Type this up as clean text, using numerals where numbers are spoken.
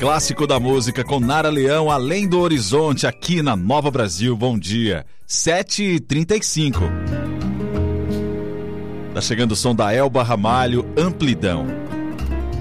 Clássico da música com Nara Leão, Além do Horizonte, aqui na Nova Brasil. Bom dia, 7h35. Tá chegando o som da Elba Ramalho, Amplidão.